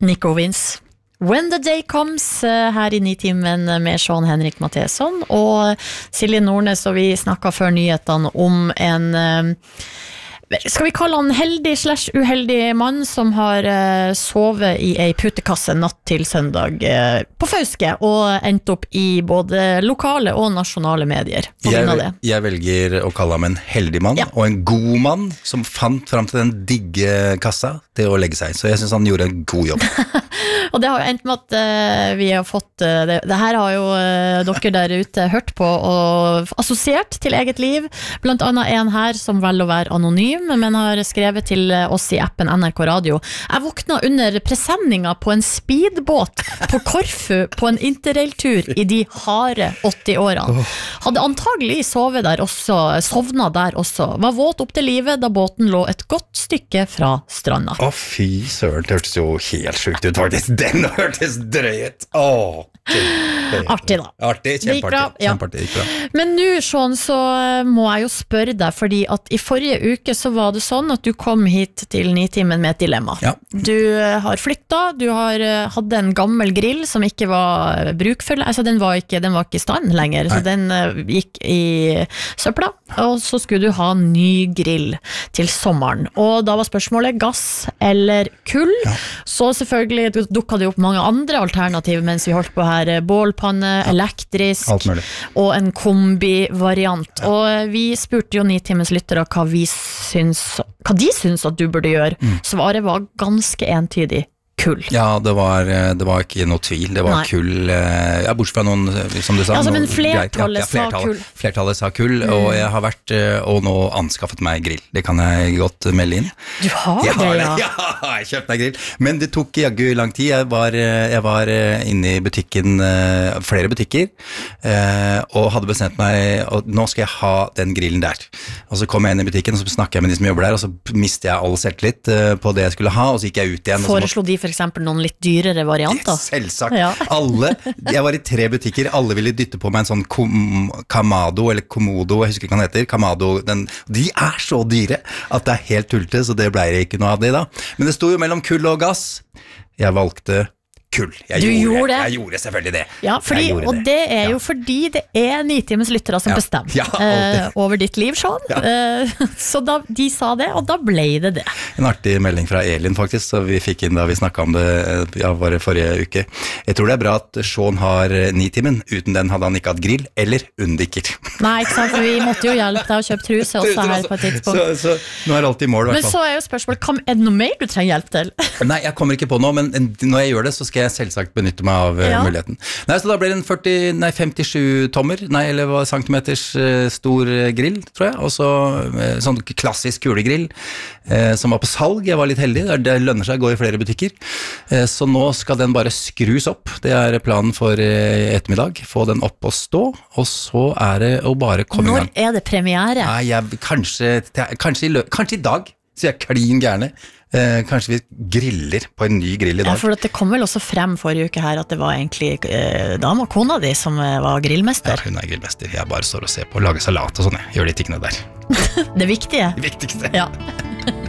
Nico Vince. When the Day Comes, her I Nitimen med Sean Henrik Matheson og Silje Nordnes, og vi snakket før nyhetene om en skal vi kalle han heldig/uheldig mann som har sovet I ei putekasse natt til søndag på Fauske og endt opp I både lokale og nasjonale medier på grunn av det. Jeg velger å kalle ham en heldig mann og en god mann som fant frem til den digge kassa til å legge seg, så jeg synes han gjorde en god jobb. Og det har jo endt med at vi har fått det her har jo dere der ute hørt på og assosiert til eget liv, blant annet en her som velger å være anonym men har skrevet til oss I appen NRK Radio. Jeg våkna under presenninga på en speedbåt på Korfu på en interrailtur I de harde 80-årene. Hadde antagelig sovet der også, sovna der også. Var våt opp til livet da båten lå et godt stykke fra stranda. Fy søren, det hørtes jo helt sjukt ut faktisk. Den hørtes drøyet. Artig da. Artig, kjempeartig. Men nå, Sean, så må jeg jo spørre deg, fordi at I forrige uke så var det sånn at du kom hit til Nitimen med et dilemma. Du har flyttet, du hadde en gammel grill som ikke var brukfull, altså den var ikke I stand lenger, så den gikk I søpla, og så skulle du ha ny grill til sommeren. Og da var spørsmålet gass eller kull, så selvfølgelig dukket det opp mange andre alternativer mens vi holdt på her, bålpanne, elektrisk og en kombi-variant. Og vi spurte jo Nitimens lyttere hva de syns at du burde gjøre. Svaret var ganske entydig. Kull. Ja, det var ikke noe tvil. Det var kull, bortsett fra noen, som du sa. Altså, men flertallet sa kull. Flertallet sa kull, og jeg har vært og nå anskaffet meg grill. Det kan jeg godt melde inn. Du har det, Ja, jeg kjøpte meg grill. Men det tok jaggu lang tid. Jeg var inne I butikken, flere butikker, og hadde bestemt meg, og nå skal jeg ha den grillen der. Og så kom jeg inn I butikken, og så snakket jeg med de som jobber der, og så mistet jeg all selvtillit på det jeg skulle ha, og så gikk jeg ut igjen. Foreslo de for eksempel noen litt dyrere varianter? Selvsagt. Jeg var I 3 butikker, alle ville dytte på meg en sånn Kamado, eller Komodo, jeg husker ikke hva den heter, Kamado, de så dyre at det helt tullte, så det ble ikke noe av det da. Men det stod jo mellom kull og gass. Jeg valgte kull. Jeg gjorde selvfølgelig det. Ja, og det jo fordi det Nitimens lyttere som bestemmer over ditt liv, Sean. Så da, de sa det, og da ble det det. En artig melding fra Elin faktisk, så vi fikk inn da vi snakket om det var det forrige uke. Jeg tror det bra at Sean har Nitimen, uten den hadde han ikke hatt grill eller undiker. Nei, ikke sant, for vi måtte jo hjelpe deg å kjøpe truse også her på et tidspunkt. Så nå alt I mål. Men så jo spørsmålet, det noe mer du trenger hjelp til? Nei, jeg kommer ikke på noe, men når jeg gjør det, så skal jeg selvsagt benytte meg av muligheten. Nei, så da ble det en 57 tommer, eller centimeters stor grill, tror jeg, og så sånn klassisk kulegrill, som var på salg. Jeg var litt heldig, det lønner seg å gå I flere butikker, så nå skal den bare skrus opp. Det planen for ettermiddag, få den opp og stå, og så det å bare komme I gang. Når det premiere? Nei, kanskje I dag, så jeg klin gærne. Kanskje vi griller på en ny grill I dag. Ja, for det kom vel også frem forrige uke her at det var egentlig dama, kona di, som var grillmester. Ja, hun grillmester. Jeg bare står og ser på, lager salat og sånn. Jeg gjør de tingene der. Det viktige. Det viktigste. Ja.